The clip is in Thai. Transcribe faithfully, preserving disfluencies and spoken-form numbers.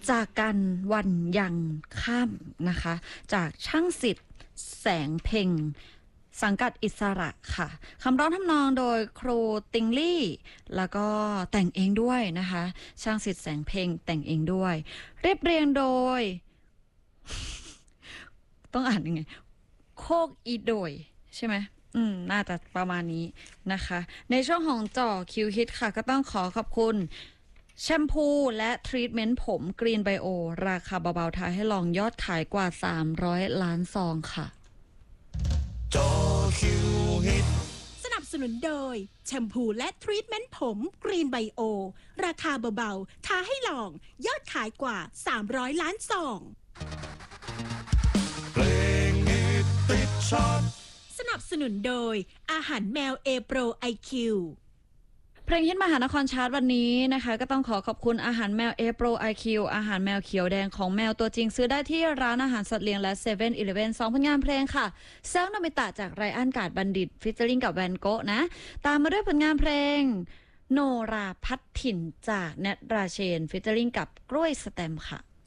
จากกันวันยังค่ำนะคะจากช่างสิทธิ์แสงเพ็งสังกัดอิสระค่ะคำร้องทำนองโดยครูติงลี่แล้วก็แต่งเองด้วยนะคะช่างสิทธิ์แสงเพ็งแต่งเองด้วยเรียบเรียงโดย ต้องอ่านยังไงโคกอีโดยใช่ไหมอืมน่าจะประมาณนี้นะคะในช่วงของจ่อคิวฮิตค่ะก็ต้องขอขอบคุณแชมพูและทรีทเมนต์ผมกรีนไบโอราคาเบาๆทาให้ลองยอดขายกว่าสามร้อยล้านซองค่ะจ่อคิวฮิตสนับสนุนโดยแชมพูและทรีทเมนต์ผมกรีนไบโอราคาเบาๆทาให้ลองยอดขายกว่าสามร้อยล้านซองเพลงฮิตติดชาร์ตสนับสนุนโดยอาหารแมวเอโปรไอคิวเพลงฮิตมหานครชาร์ตวันนี้นะคะก็ต้องขอขอบคุณอาหารแมวเอโปรไอคิวอาหารแมวเขียวแดงของแมวตัวจริงซื้อได้ที่ร้านอาหารสัตว์เลี้ยงและเซเว่นอีเลฟเว่นสองผลงานเพลงค่ะเซลโนมิตะจากไรอันกาดบัณฑิตฟิชเจอริงกับแวนโกะนะตามมาด้วยผลงานเพลงโนราพัดถิ่นจากแนทราเชนฟิชเจอริงกับกล้วยสแตมค่ะ